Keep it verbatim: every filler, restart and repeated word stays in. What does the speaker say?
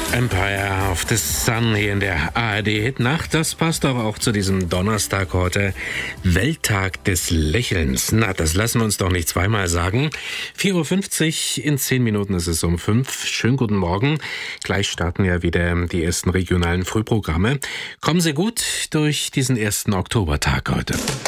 Empire of the Sun hier in der A R D-Hitnacht. Das passt aber auch zu diesem Donnerstag heute. Welttag des Lächelns. Na, das lassen wir uns doch nicht zweimal sagen. vier Uhr fünfzig, in zehn Minuten ist es um fünf. Schönen guten Morgen. Gleich starten ja wieder die ersten regionalen Frühprogramme. Kommen Sie gut durch diesen ersten Oktobertag heute.